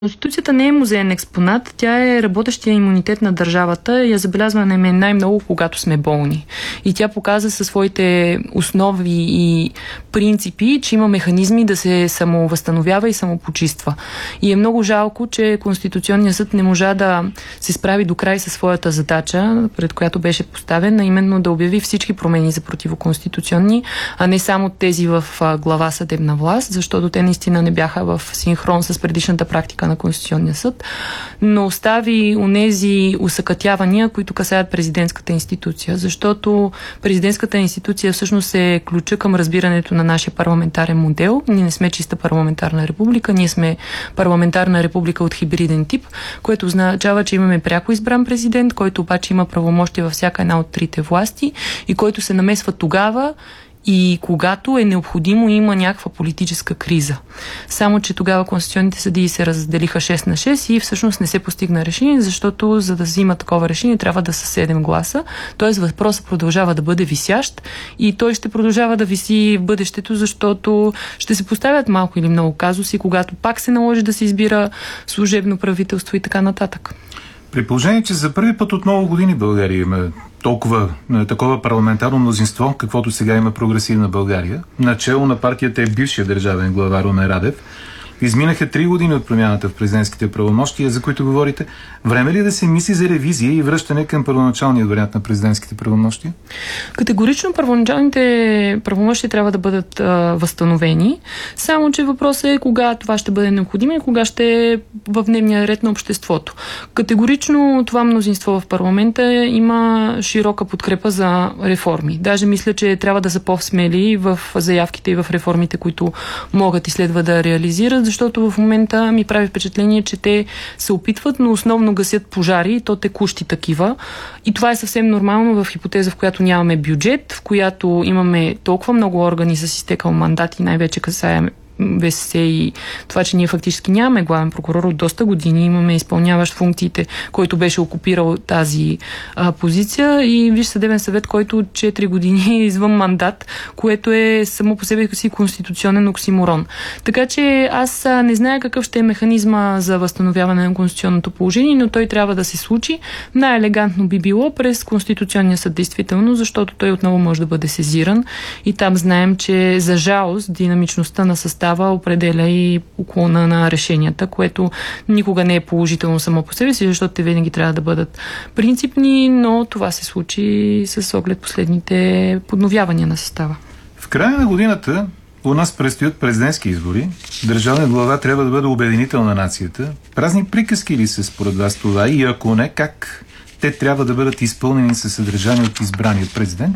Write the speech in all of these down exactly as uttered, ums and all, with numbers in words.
Конституцията не е музеен експонат, тя е работещия имунитет на държавата и я забелязваме най-много, когато сме болни. И тя показва със своите основи и принципи, че има механизми да се самовъзстановява и самопочиства. И е много жалко, че Конституционният съд не можа да се справи до край със своята задача, пред която беше поставена, именно да обяви всички промени за противоконституционни, а не само тези в глава съдебна власт, защото те наистина не бяха в синхрон с предишната практика на Конституционния съд, но остави онези усъкътявания, които касаят президентската институция, защото президентската институция всъщност е ключа към разбирането на нашия парламентарен модел. Ние не сме чиста парламентарна република, ние сме парламентарна република от хибриден тип, което означава, че имаме пряко избран президент, който обаче има правомощия във всяка една от трите власти и който се намесва тогава, и когато е необходимо и има някаква политическа криза. Само че тогава конституционните съдии се разделиха шест на шест и всъщност не се постигна решение, защото за да взима такова решение трябва да са седем гласа. Тоест въпросът продължава да бъде висящ и той ще продължава да виси в бъдещето, защото ще се поставят малко или много казуси, когато пак се наложи да се избира служебно правителство и така нататък. При положение, че за първи път от много години България има толкова такова парламентарно мнозинство, каквото сега има Прогресивна България, начело на партията е бившия държавен глава Румен Радев. Изминаха три години от промяната в президентските правомощия, за които говорите. Време ли е да се мисли за ревизия и връщане към първоначалния вариант на президентските правомощия? Категорично първоначалните правомощия трябва да бъдат а, възстановени, само че въпросът е кога това ще бъде необходимо и кога ще е в дневния ред на обществото. Категорично това мнозинство в парламента има широка подкрепа за реформи. Даже мисля, че трябва да са по-смели в заявките и в реформите, които могат и следва да реализират, защото в момента ми прави впечатление, че те се опитват, но основно гасят пожари, и то текущи такива. И това е съвсем нормално в хипотеза, в която нямаме бюджет, в която имаме толкова много органи с изтекал мандат и най-вече касаем ВСС и това, че ние фактически нямаме главен прокурор от доста години, имаме изпълняващ функциите, който беше окупирал тази а, позиция и Висш съдебен съвет, който четири години е извън мандат, което е само по себе си конституционен оксиморон. Така че аз а, не зная какъв ще е механизма за възстановяване на конституционното положение, но той трябва да се случи. Най-елегантно би било през Конституционния съд, действително, защото той отново може да бъде сезиран и там знаем, че за жалост динамичността на състава определя и уклона на решенията, което никога не е положително само по себе си, защото те винаги трябва да бъдат принципни, но това се случи с оглед последните подновявания на състава. В края на годината у нас предстоят президентски избори. Държавният глава трябва да бъде обединител на нацията. Празни приказки ли са според вас това и ако не, как те трябва да бъдат изпълнени със съдържание от избрания президент?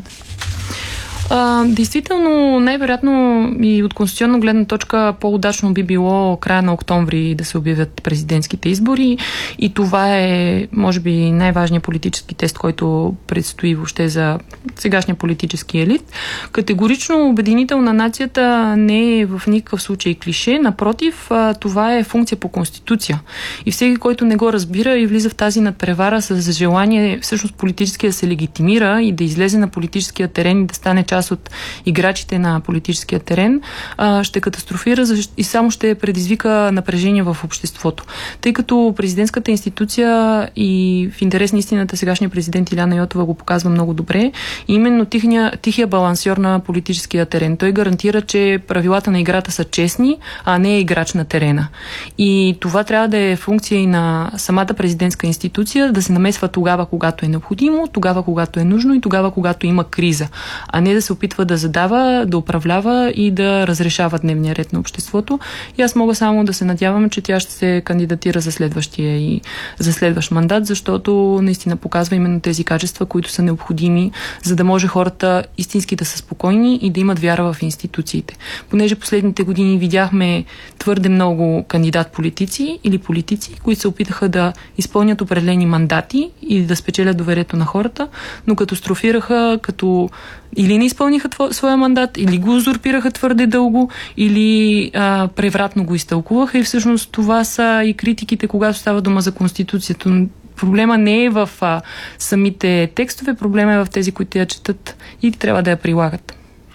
А, действително, най-вероятно и от конституционна гледна точка по-удачно би било края на октомври да се обявят президентските избори и това е, може би, най-важният политически тест, който предстои въобще за сегашния политически елит. Категорично обединител на нацията не е в никакъв случай клише, напротив, това е функция по Конституция. И всеки, който не го разбира и влиза в тази надпревара с желание всъщност политически да се легитимира и да излезе на политическия терен и да стане част от играчите на политическия терен, ще катастрофира и само ще предизвика напрежение в обществото. Тъй като президентската институция и в интерес на истината сегашния президент Илияна Йотова го показва много добре, и именно тихия, тихия балансьор на политическия терен. Той гарантира, че правилата на играта са честни, а не е играч на терена. И това трябва да е функция и на самата президентска институция, да се намесва тогава, когато е необходимо, тогава, когато е нужно и тогава, когато има криза, а не да се опитва да задава, да управлява и да разрешава дневния ред на обществото. И аз мога само да се надявам, че тя ще се кандидатира за следващия и за следващ мандат, защото наистина показва именно тези качества, които са необходими, за да може хората истински да са спокойни и да имат вяра в институциите. Понеже последните години видяхме твърде много кандидат-политици или политици, които се опитаха да изпълнят определени мандати и да спечелят доверието на хората, но катастрофираха, като или не изпълниха своя мандат, или го узурпираха твърде дълго, или а, превратно го изтълкуваха и всъщност това са и критиките, когато става дума за Конституцията. Проблема не е в а, самите текстове, проблема е в тези, които я четат и трябва да я прилагат.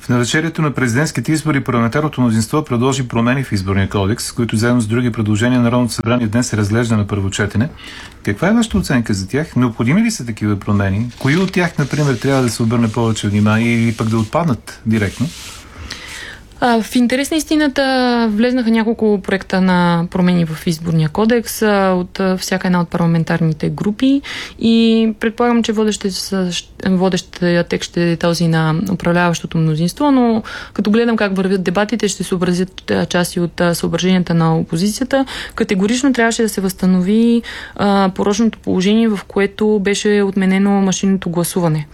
В навечерието на президентските избори парламентарното мнозинство предложи промени в изборния кодекс, които заедно с други предложения на Народното събрание днес се разглежда на първо четене. Каква е вашата оценка за тях? Необходими ли са такива промени? Кои от тях, например, трябва да се обърне повече внимание или пък да отпаднат директно? В интерес на истината влезнаха няколко проекта на промени в изборния кодекс от всяка една от парламентарните групи и предполагам, че водещия текст ще е този на управляващото мнозинство, но като гледам как вървят дебатите, ще се образят части от съображенията на опозицията. Категорично трябваше да се възстанови а, порочното положение, в което беше отменено машинното гласуване.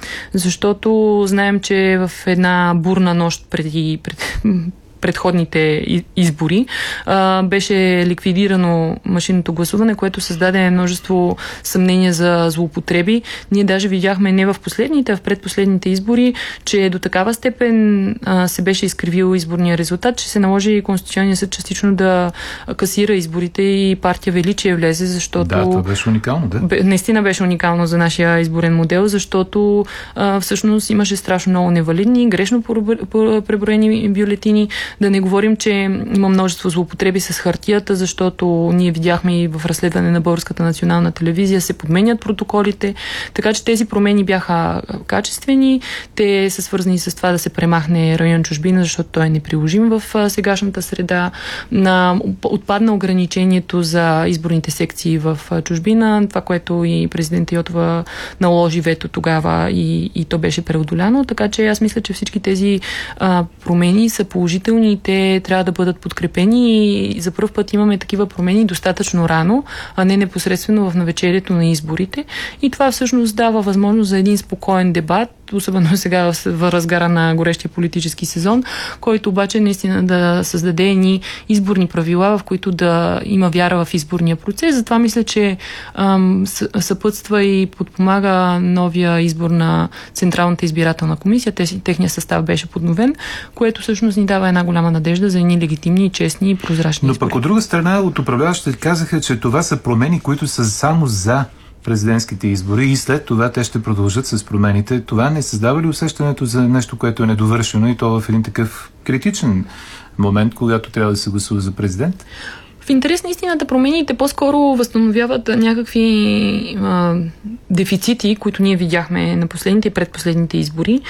Защото знаем, че в една бурна нощ преди, пред, предходните избори а, беше ликвидирано машинното гласуване, което създаде множество съмнения за злоупотреби. Ние даже видяхме не в последните, а в предпоследните избори, че до такава степен а, се беше изкривил изборния резултат, че се наложи Конституционния съд частично да касира изборите и партия Величие влезе, защото... Да, това беше уникално, да. Бе, наистина беше уникално за нашия изборен модел, защото а, всъщност имаше страшно много невалидни, грешно преброени бюлетини. Да не говорим, че има множество злоупотреби с хартията, защото ние видяхме и в разследване на Българската национална телевизия се подменят протоколите, така че тези промени бяха качествени. Те са свързани с това да се премахне район чужбина, защото той е неприложим в сегашната среда. На, отпадна ограничението за изборните секции в чужбина, това, което и президент Йотова наложи вето тогава и, и то беше преодоляно, така че аз мисля, че всички тези а, промени са положителни и те трябва да бъдат подкрепени и за първ път имаме такива промени достатъчно рано, а не непосредствено в навечерието на изборите. И това всъщност дава възможност за един спокоен дебат, особено сега в разгара на горещия политически сезон, който обаче наистина да създаде едни изборни правила, в които да има вяра в изборния процес. Затова мисля, че ам, съпътства и подпомага новия избор на Централната избирателна комисия. Техният състав беше подновен, което всъщност ни дава една голяма надежда за едни легитимни, честни и прозрачни Но избори. пък от друга страна от управляващите казаха, че това са промени, които са само за президентските избори и след това те ще продължат с промените. Това не създава ли усещането за нещо, което е недовършено и то в един такъв критичен момент, когато трябва да се гласува за президент? В интерес на истината промените по-скоро възстановяват някакви а, дефицити, които ние видяхме на последните и предпоследните избори.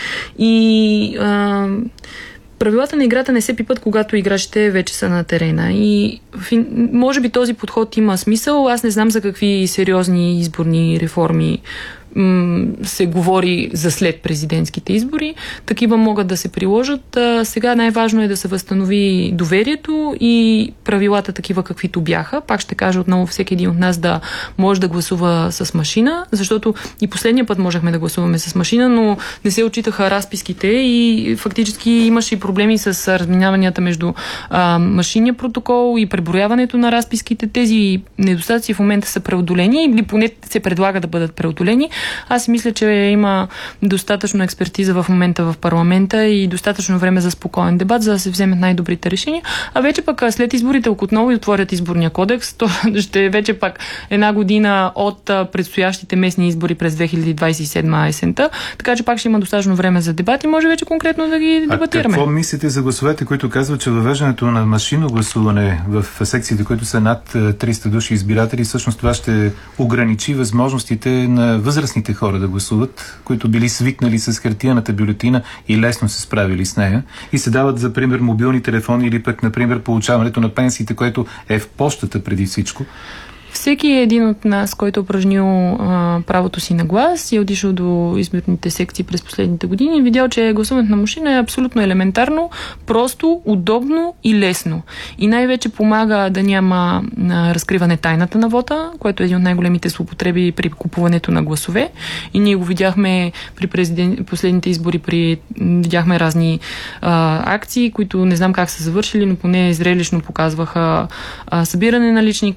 И а, правилата на играта не се пипат, когато играчите вече са на терена. И може би този подход има смисъл. Аз не знам за какви сериозни изборни реформи се говори за след президентските избори. Такива могат да се приложат. А, сега най-важно е да се възстанови доверието и правилата такива каквито бяха. Пак ще кажа отново, всеки един от нас да може да гласува с машина, защото и последния път можехме да гласуваме с машина, но не се отчитаха разписките и фактически имаше и проблеми с разминаванията между а, машинния протокол и преброяването на разписките. Тези недостатъци в момента са преодолени или поне се предлага да бъдат преодолени. Аз мисля, че има достатъчно експертиза в момента в парламента и достатъчно време за спокоен дебат, за да се вземат най-добрите решения. А вече пък след изборите, ако отново отворят изборния кодекс, то ще е вече пак една година от предстоящите местни избори през две хиляди двадесет и седма есента. Така че пак ще има достатъчно време за дебат и може вече конкретно да ги дебатираме. А какво мислите за гласовете, които казват, че въвеждането на машинно гласуване в секциите, които са над триста души избиратели, всъщност това ще ограничи възможностите на възрастните хора да гласуват, които били свикнали с хартияната бюлетина и лесно се справили с нея и се дават за пример мобилни телефони или пък, например, получаването на пенсиите, което е в пощата преди всичко? Всеки един от нас, който е упражнил а, правото си на глас и е отишъл до изборните секции през последните години, е видял, че гласуването на машина е абсолютно елементарно, просто, удобно и лесно. И най-вече помага да няма а, разкриване тайната на вота, което е един от най-големите злоупотреби при купуването на гласове. И ние го видяхме при президент... последните избори, при... видяхме разни а, акции, които не знам как са завършили, но поне зрелищно показваха а, събиране на лични